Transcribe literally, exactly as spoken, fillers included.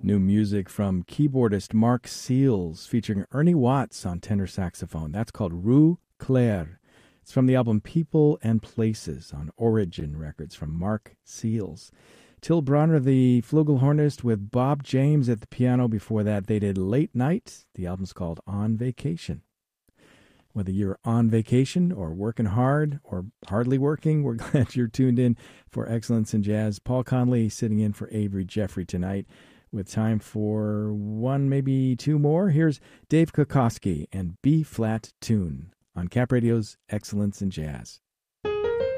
New music from keyboardist Mark Seals featuring Ernie Watts on tenor saxophone. That's called Rue Claire. It's from the album People and Places on Origin Records from Mark Seals. Till Bronner, the flugelhornist, with Bob James at the piano. Before that, they did Late Night. The album's called On Vacation. Whether you're on vacation or working hard or hardly working, we're glad you're tuned in for Excellence in Jazz. Paul Conley sitting in for Avery Jeffrey tonight with time for one, maybe two more. Here's Dave Kokoski and B-flat Tune on Cap Radio's Excellence in Jazz.